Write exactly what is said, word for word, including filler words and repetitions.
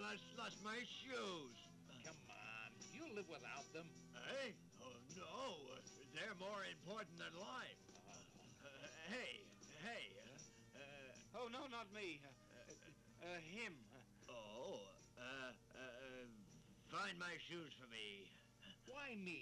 lost, lost my shoes. Come on, you'll live without them. Hey? Oh, no. They're more important than life. Uh, hey, hey. Uh, uh, Oh, no, not me. Uh, uh, him. oh, uh, uh, find my shoes for me. Why me?